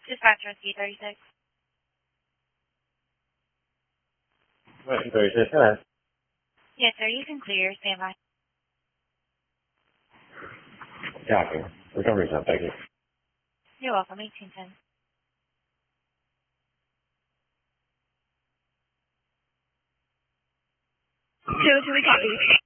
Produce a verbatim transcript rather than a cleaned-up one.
Dispatcher C thirty-six. Right, thirty-six, go ahead. Yes, sir. You can clear. Stand by. Copy. Recovery time, thank you. You're welcome. eighteen ten. Two, two, we copy.